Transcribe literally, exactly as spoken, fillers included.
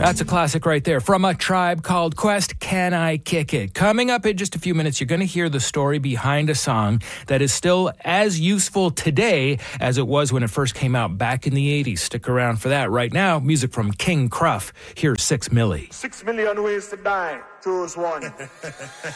That's a classic right there from A Tribe Called Quest, Can I Kick It? Coming up in just a few minutes, you're going to hear the story behind a song that is still as useful today as it was when it first came out back in the eighties. Stick around for that. Right now, music from King Cruff. Here's Six Milli. Six million ways to die. Choose one.